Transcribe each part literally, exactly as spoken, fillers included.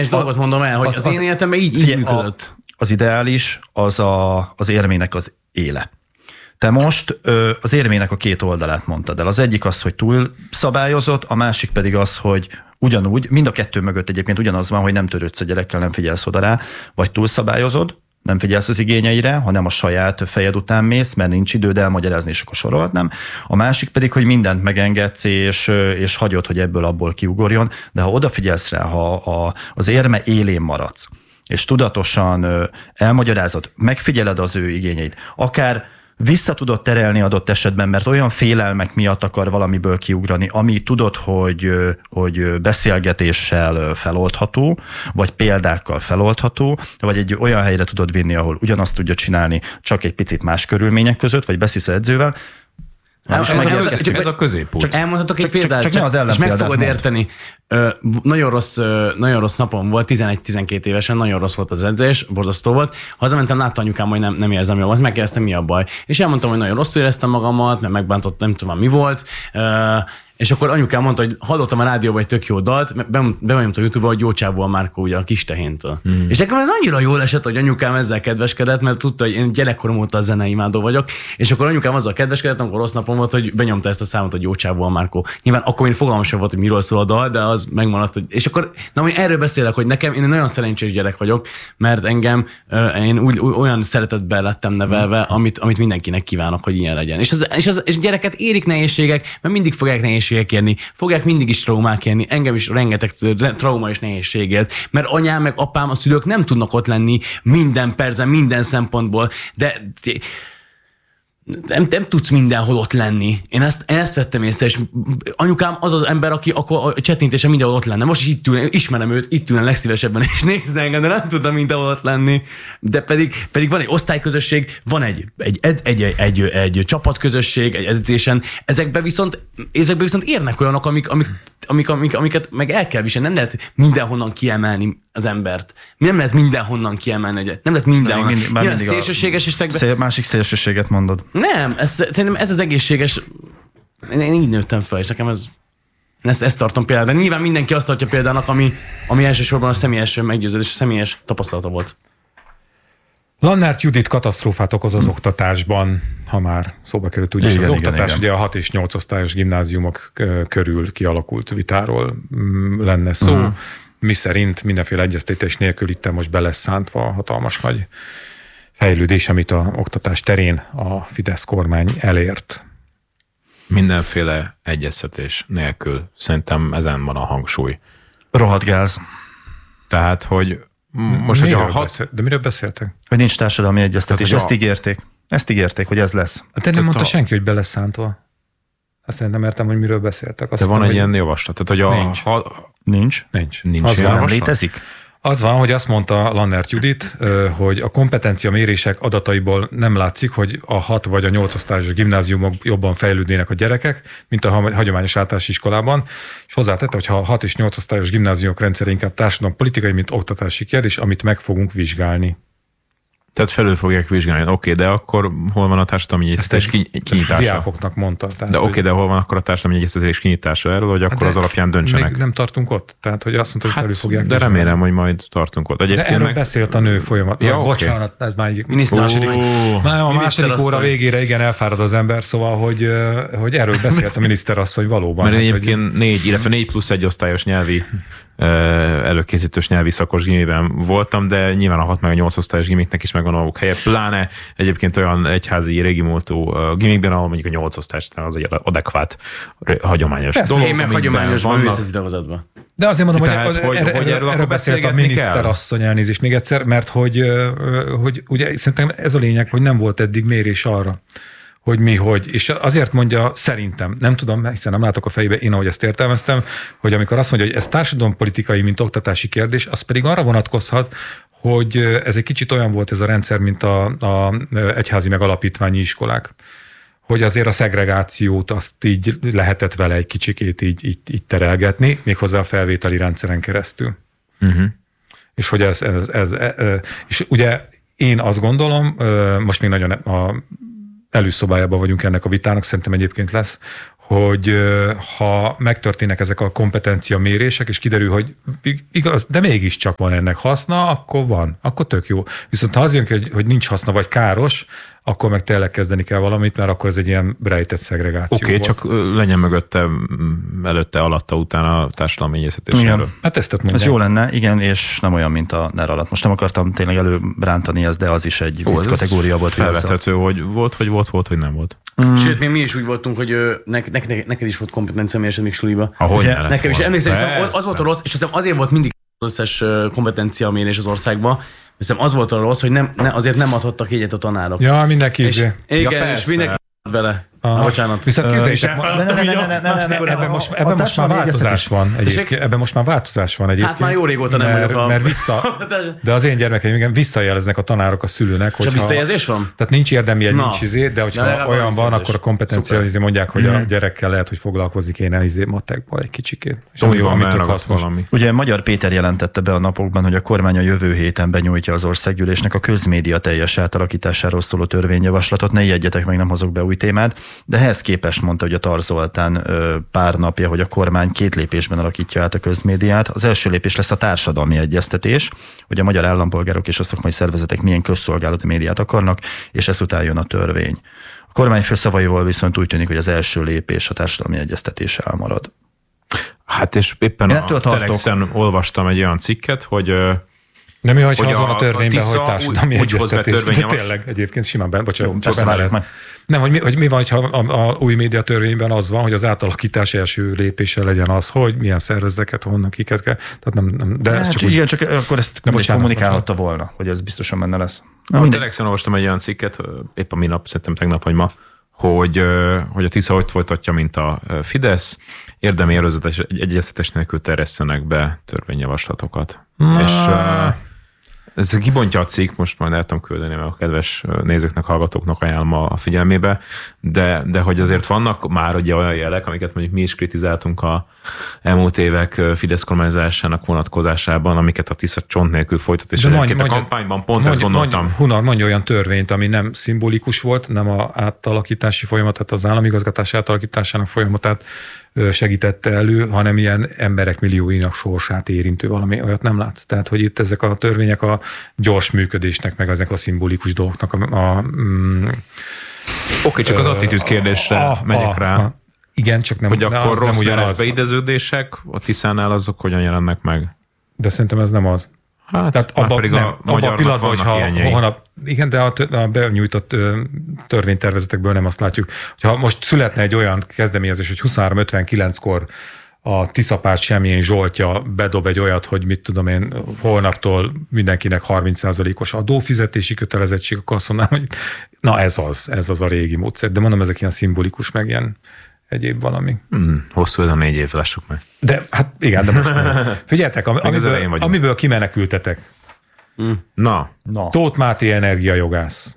ideális dolgot mondom el, hogy az, az, az én életemben így, így működött. Az ideális az a, az érmének az éle. Te most ö, az érmének a két oldalát mondtad el. Az egyik az, hogy túl szabályozott, a másik pedig az, hogy ugyanúgy, mind a kettő mögött egyébként ugyanaz van, hogy nem törődsz a gyerekkel, nem figyelsz oda rá, vagy túl szabályozod, nem figyelsz az igényeire, hanem a saját fejed után mész, mert nincs időd elmagyarázni, és akkor sorolhatnám. A másik pedig, hogy mindent megengedsz, és, és hagyod, hogy ebből abból kiugorjon, de ha odafigyelsz rá, ha a, az érme élén maradsz, és tudatosan elmagyarázod, megfigyeled az ő igényeit, akár vissza tudod terelni adott esetben, mert olyan félelmek miatt akar valamiből kiugrani, ami tudod, hogy, hogy beszélgetéssel feloldható, vagy példákkal feloldható, vagy egy olyan helyre tudod vinni, ahol ugyanazt tudja csinálni, csak egy picit más körülmények között, vagy beszélsz edzővel. Ez, ez, ez a középút. Csak elmondhatok egy példát, csak, csak, csak és meg fogod mond. érteni. Ö, nagyon, rossz, ö, nagyon rossz napom volt, tizenegy-tizenkét évesen, nagyon rossz volt az edzés, borzasztó volt. Hazamentem, láttam anyukám, hogy nem, nem érzem jól volt, megkérdeztem, mi a baj. És elmondtam, hogy nagyon rosszul éreztem magamat, mert megbántott, nem tudom, mi volt. Ö, és akkor anyukám mondta, hogy hallottam a rádióban egy tök jó dalt, bemondta a YouTube-ba, hogy Jó csávó a Márkó, ugye a kis tehéntől. Mm. És nekem ez annyira jól esett, hogy anyukám ezzel kedveskedett, mert tudta, hogy én gyerekkorom óta a zeneimádó vagyok, és akkor anyukám azzal kedveskedett, amikor rossz napom volt, hogy benyomta ezt a számot, hogy Jó csávó a Márkó. Nyilván akkor én fogalmam sem volt, hogy miről szól a dal, de az megmaradt, hogy... És akkor, na, hogy erről beszélek, hogy nekem, én nagyon szerencsés gyerek vagyok, mert engem én úgy, olyan szeretetben lettem nevelve, mm. amit, amit mindenkinek kívánok, hogy ilyen legyen. És, az, és, az, és gyereket érik nehézségek, mert mindig fogják nehézségek érni. Fogják mindig is traumák érni, engem is rengeteg trauma és nehézségért, mert anyám meg apám, a szülők nem tudnak ott lenni minden percen, minden szempontból, de nem, nem tudsz mindenhol ott lenni. Én ezt, én ezt vettem észre, és anyukám az az ember, aki akkor a csettintésen mindenhol ott lenne. Most is itt ülne, ismerem őt, itt ülne legszívesebben, és nézne engem, de nem tudtam mindenhol ott lenni. De pedig, pedig van egy osztályközösség, van egy, egy, egy, egy, egy, egy, egy csapatközösség, egy edzésen. Ezekben viszont, ezekben viszont érnek olyanok, amik, amik, amik, amik, amiket meg el kell viselni. Nem lehet mindenhonnan kiemelni az embert. Nem lehet mindenhonnan kiemelni egyet. Nem lehet mindenhonnan. Mind, mind, mind szélsőséges és szegbe... szél, másik szélsőséget mondod. Nem, ez, szerintem ez az egészséges... Én, én így nőttem fel, és nekem ez... Én ezt, ezt tartom például. De nyilván mindenki azt tartja példának, ami, ami elsősorban a személyes meggyőződés, a személyes tapasztalata volt. Lannert Judit katasztrófát okoz az oktatásban, ha már szóba került, úgyis az igen, oktatás, igen. Ugye a hat és nyolc osztályos gimnáziumok körül kialakult vitáról lenne szó, uh-huh. mi szerint mindenféle egyeztetés nélkül itt most be lesz szántva a hatalmas nagy fejlődés, amit a oktatás terén a Fidesz kormány elért. Mindenféle egyeztetés nélkül. Szerintem ezen van a hangsúly. Rohadt gáz. Tehát, hogy most, hogy a hat... beszél, de miről beszéltek? Hogy nincs társadalmi egyeztetés, ezt a... ígérték. Ezt ígérték, hogy ez lesz. De nem mondta a... senki, hogy be lesz szántva. Azt nem értem, hogy miről beszéltek. Azt de van hittem, egy hogy... ilyen javaslat. Tehát, hogy a... Nincs. Ha... Nincs. Nincs. Nincs. Az van, létezik? Az van, hogy azt mondta Lannert Judit, hogy a kompetencia mérések adataiból nem látszik, hogy a hat vagy a nyolc osztályos gimnáziumok jobban fejlődnének a gyerekek, mint a hagyományos általános iskolában, és hozzátette, hogy ha a hat és nyolc osztályos gimnáziumok rendszere inkább társadalompolitikai, mint oktatási kérdés, amit meg fogunk vizsgálni. Tehát felül fogják vizsgálni. Oké, okay, de akkor hol van a társadalmi egyeztetés kinyitása? Ezt diákoknak mondta. Tehát, de oké, okay, de hol van akkor a társadalmi egyeztetés kinyitása erről, hogy akkor de az alapján döntsenek? Még nem tartunk ott. Tehát, hogy azt mondta, hogy hát, felül fogják de vizsgálni. remélem, hogy majd tartunk ott. Egyébként de erről meg... beszélt a nő folyamat. Ja, bocsánat, okay. Ez már egy miniszterasszony. Oh, már a második óra végére igen elfárad az ember, szóval, hogy, hogy erről beszélt a miniszterasszony valóban. Mert hát, egyébként hogy... négy, illetve négy plusz egy osztályos nyelvi előkészítős nyelvi szakos gimiben voltam, de nyilván a hat meg a nyolc osztályos gimiknek is megvan a maguk helye, pláne egyébként olyan egyházi régimúltú gimikben, ahol mondjuk a nyolc osztályos az egy adekvát, hagyományos Persze, dolog. Én meg hagyományosban művészeti tagozatban. De azért mondom, tehát, hogy, hogy, erre, hogy erről, erről beszélt a miniszterasszony, elnézést még egyszer, mert hogy, hogy ugye szerintem ez a lényeg, hogy nem volt eddig mérés arra, hogy mi, hogy. És azért mondja, szerintem, nem tudom, hiszen nem látok a fejébe, én ahogy ezt értelmeztem, hogy amikor azt mondja, hogy ez társadalompolitikai, mint oktatási kérdés, az pedig arra vonatkozhat, hogy ez egy kicsit olyan volt ez a rendszer, mint a, a egyházi meg alapítványi iskolák. Hogy azért a szegregációt azt így lehetett vele egy kicsikét így, így, így terelgetni, méghozzá a felvételi rendszeren keresztül. Uh-huh. És hogy ez, ez, ez, ez, és ugye én azt gondolom, most még nagyon a előszobájában vagyunk ennek a vitának, szerintem egyébként lesz, hogy ha megtörténnek ezek a kompetencia mérések, és kiderül, hogy igaz, de mégiscsak van ennek haszna, akkor van, akkor tök jó. Viszont ha az jön ki, hogy, hogy nincs haszna, vagy káros, akkor meg tényleg kezdeni kell valamit, mert akkor ez egy ilyen rejtett szegregáció. Oké, okay, csak legyen mögötte, előtte, alatta, utána a társadalmi egyeztetésről. Hát ezt mondják. Ez jó lenne, igen, és nem olyan, mint a NER alatt. Most nem akartam tényleg előbrántani ezt, de az is egy vicc kategória volt. Felvethető, hogy volt, hogy volt, volt, hogy nem volt. Mm. Sőt, még mi is úgy voltunk, hogy ne, ne, ne, neked is volt kompetencia mérésed még suliba. Ahogy ne nekem is emlékszem, hogy az volt a rossz, és azt azért volt mindig az összes kompetencia mérés az országban, hiszem az volt a rossz, hogy nem, ne, azért nem adhattak jegyet a tanárok. Ja, mindenki is. Igen, ja, és mindenki bele. Ah, bocsánat. Viszont képzeljétek, ebben most, ebben most már változás van egyébként. Ebben most már változás van egyébként. Hát már jó régóta nem mert, vagyok a... Mert vissza, de az én gyermekeim igen, visszajeleznek a tanárok a szülőnek. És a visszajelzés van? Tehát nincs érdemi egy, nincs izé, de hogyha de olyan van, akkor a kompetencia izé mondják, hogy a gyerekkel lehet, hogy foglalkozni kéne izé matekból egy kicsikét. És ami valami tök hasznos. Ugye Magyar Péter jelentette be a napokban, hogy a kormány a jövő héten benyújtja az országgyűlésnek a közmédia teljes átalakításáról szóló törvényjavaslatot. Ne ijedjetek meg, nem hozok be új témát. De ehhez képest mondta, hogy a Tar Zoltán pár napja, hogy a kormány két lépésben alakítja át a közmédiát. Az első lépés lesz a társadalmi egyeztetés, hogy a magyar állampolgárok és a szakmai szervezetek milyen közszolgálati médiát akarnak, és ezután jön a törvény. A kormány főszavaival viszont úgy tűnik, hogy az első lépés a társadalmi egyeztetés elmarad. Hát és éppen Én a Telexen olvastam egy olyan cikket, hogy nem jó, hogyha azon a, a törvényben, hogy társadalmi egyeztetés. De tényleg egyébként simán benne, bocsánat, csak benne Nem, hogy mi, hogy mi van, ha a, a új média törvényben az van, hogy az átalakítás első lépése legyen az, hogy milyen szervezeteket, honnan, kiket kell. Tehát nem, nem, de hát, ez csak igen, úgy, csak akkor ezt nem kommunikálhatta volna, hogy ez biztosan benne lesz. Na, a Telexen olvastam egy olyan cikket, épp a minap, szerintem tegnap vagy ma, hogy, hogy a Tisza hogy folytatja, mint a Fidesz, érdemi előzetes egyeztetés nélkül terjesztenek be törvényjavaslatokat. Na. És ez kibontja a cikk, most majd el tudom küldeni, mert a kedves nézőknek, hallgatóknak ajánlom a figyelmébe, de, de hogy azért vannak már ugye olyan jelek, amiket mondjuk mi is kritizáltunk a elmúlt évek Fidesz kormányzásának vonatkozásában, amiket a Tisza csont nélkül folytat, és mondj, a kampányban pont mondj, ezt gondoltam. Mondj, Hunar, mondj olyan törvényt, ami nem szimbolikus volt, nem az átalakítási folyamatát, az államigazgatás átalakításának folyamatát segítette elő, hanem ilyen emberek millióinak sorsát érintő valami, olyat nem látsz. Tehát, hogy itt ezek a törvények a gyors működésnek, meg ezek a szimbolikus dolgoknak a... a mm, Oké, okay, csak az attitűd kérdésre a, megyek a, rá. A, igen, csak nem, hogy akkor az rossz ugyanaz. Beideződések a Tiszánál azok hogyan jelennek meg? De szerintem ez nem az. Hát, hát abban pedig nem, a, abba a pillanatban, hogyha holnap, igen, de a, a benyújtott törvénytervezetekből nem azt látjuk. Ha most születne egy olyan kezdeményezés, hogy huszonhárom ötvenkilenckor a Tiszapárt Semjén Zsoltja bedob egy olyat, hogy mit tudom én, holnaptól mindenkinek harminc százalékos adófizetési kötelezettség, akkor azt mondanám, hogy na ez az, ez az a régi módszer. De mondom, ezek ilyen szimbolikus, meg ilyen egyéb valami. Mm, hosszú ez a négy év, lássuk meg. De hát igen, de most figyeljetek, amiből, amiből kimenekültetek. Mm. Na. Na. Tóth Máté energiajogász.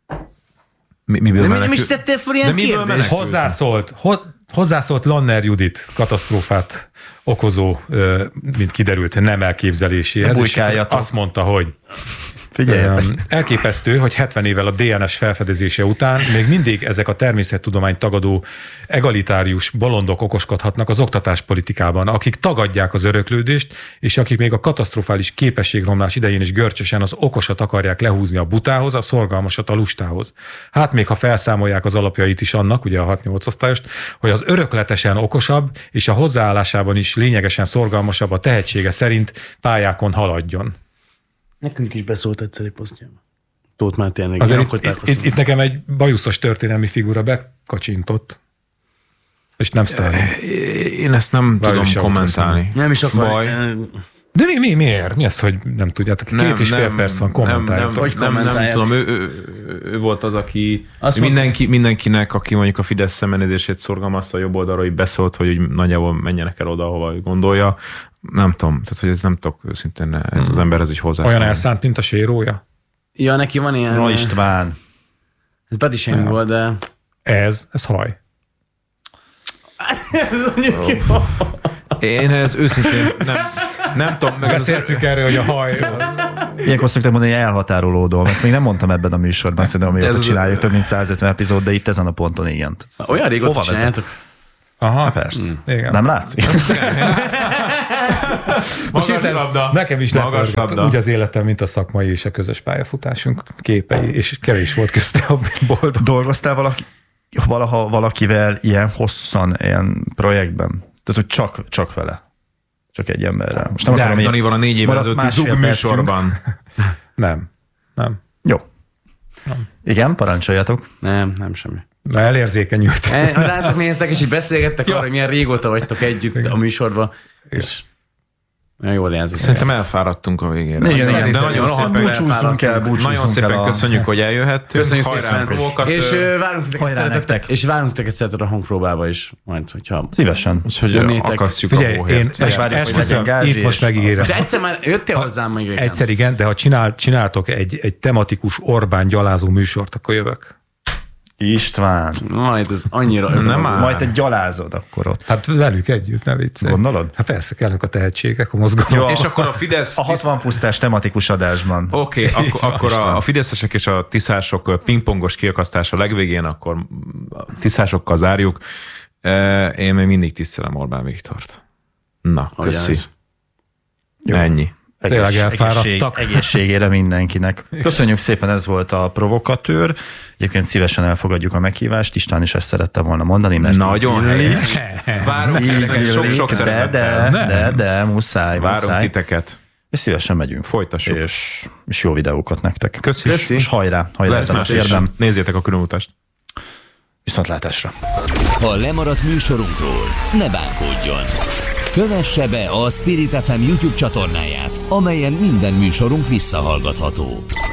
Mi, miből de menekül... mi is tettél fel ilyen kérdést? Hozzászólt, hoz, hozzászólt Lanner Judit katasztrófát okozó, mint kiderült, nem elképzeléséhez. Azt mondta, hogy Figyeljetek. Elképesztő, hogy hetven évvel a dé en es felfedezése után még mindig ezek a természettudomány tagadó egalitárius bolondok okoskodhatnak az oktatáspolitikában, akik tagadják az öröklődést, és akik még a katasztrofális képességromlás idején is görcsösen az okosat akarják lehúzni a butához, a szorgalmasat a lustához. Hát még ha felszámolják az alapjait is annak, ugye a hat-nyolc osztályost, hogy az örökletesen okosabb, és a hozzáállásában is lényegesen szorgalmasabb a tehetsége szerint pályákon haladjon. Nekünk is beszólt egyszer egy posztjában. Tóth Máté ennek. Azért itt, itt, itt, itt nekem egy bajuszos történelmi figura bekacsintott, és nem Sztálin. Én ezt nem Bajus tudom kommentálni. Nem is akar. De mi, mi, miért? Mi ezt, hogy nem tudjátok? Két nem, és fél nem, perc van, kommentáljátok. Nem, nem, nem, nem, nem tudom, ő, ő, ő volt az, aki mindenki, mindenkinek, aki mondjuk a Fidesz szembenézését szorgalmazta a jobb oldalra, hogy beszólt, hogy úgy nagyjából menjenek el oda, ahova ő gondolja. Nem tudom, tehát hogy ez nem tudok őszintén, ez hmm. az ember ez így hozzászól. Olyan elszánt, mint a sérója? Ja, neki van ilyen... No István. Ez body shaming ja. volt, de... Ez, ez haj. ez mondjuk jó. Én ez őszintén nem, nem tudom. Meg beszéltük erről, hogy a haj... Ilyenkor szoktam mondani, hogy elhatárolódom. Ezt még nem mondtam ebben a műsorban, szerintem amióta csináljuk több mint százötven epizód, de itt ezen a ponton igen. Olyan régóta csináljátok? Aha. Hát persze. Mm. Igen. Nem látszik? Most Magas érted, labda. nekem is Magas lepörgött labda. úgy az életem, mint a szakmai és a közös pályafutásunk képei, és kevés volt közte a boldog. Dolgoztál valaki, valaha valakivel ilyen hosszan, ilyen projektben? Tehát, hogy csak, csak vele? Csak egy emberrel? Most nem De akarom, Danival a négy évvel maradt ezelőtti másfél Zug percünk. műsorban. Nem. Nem. Jó. Igen, parancsoljatok. Nem, nem semmi. Na, elérzékenyült. E, Látok, néztek, és így beszélgettek arra, hogy milyen régóta vagytok együtt a műsorban, és nagyon jól érzik. Szerintem elfáradtunk a végére. Igen, igen, de nagyon rohadt szépen, búcsúzzunk el, búcsúzzunk nagyon szépen el a... köszönjük, hogy eljöhettünk. Köszönjük Hajrá, szépen. provokat, És ö, ö, várunk titeket hajrá szeretettel, nektek. és várunk titeket szeretettel a hangpróbába is, majd, hogyha... Szívesen. Úgyhogy jönnétek. akasztjuk Figyelj, a én hóhért. es- várjuk, hogy legyen esküszöm, gázsi, itt most és- megígérem. De egyszer már jöttél hozzám még régen. Egyszer igen, de ha csinál, csináltok egy, egy tematikus Orbán gyalázó műsort, akkor jövök. István. Majd ez annyira... Nem áll. Majd te gyalázod akkor ott. Hát velük együtt, ne viccelj. Gondolod? Hát persze, kellnek a tehetségek, a mozgalom. Jó. És akkor a Fidesz... A hatvan pusztás tematikus adásban. Oké, okay, akkor, akkor a, a fideszesek és a tiszások pingpongos kiakasztása legvégén, akkor a tiszásokkal zárjuk. E, Én még mindig tisztelem Orbán Viktort. Na, Hogy köszi. ez? Ennyi. Tényleg Egész- elfáradtak. egészség, egészségére mindenkinek. Köszönjük szépen, ez volt a provokatőr. Egyébként szívesen elfogadjuk a meghívást. István is ezt szerette volna mondani, mert Nagyon helyes. Várunk így titeket sok-sok illik, de, szeretettel. de, de, de, muszáj, Várunk muszáj. titeket. És szívesen megyünk. Folytassuk. És, és jó videókat nektek. Köszi. És, és hajrá, hajrá, Lesz ez más az is. érdem. Nézzétek a különutast. Viszontlátásra. Ha lemaradt műsorunkról, ne bánkódjon. Kövesse be a Spirit ef em YouTube csatornáját, amelyen minden műsorunk visszahallgatható.